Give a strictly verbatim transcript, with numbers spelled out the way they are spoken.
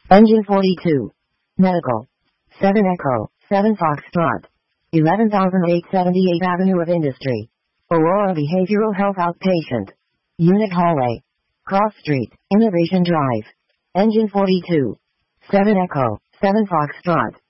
Engine forty-two. Medical. seven Echo, seven Foxtrot. eleven thousand eight hundred seventy-eight Avenue of Industry. Aurora Behavioral Health Outpatient. Unit Hallway. Cross Street, Innovation Drive. Engine forty-two. seven Echo, seven Foxtrot.